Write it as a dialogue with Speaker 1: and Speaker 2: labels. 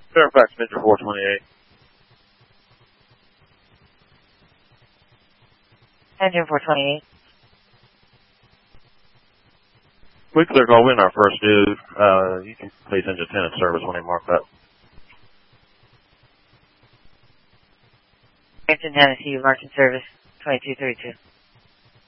Speaker 1: Fairfax Metro 428.
Speaker 2: Engine 428.
Speaker 1: We clear call, we're in our first due. You can place engine 10 in service when they mark that.
Speaker 2: Engine 10 is you, marked in service, 2232.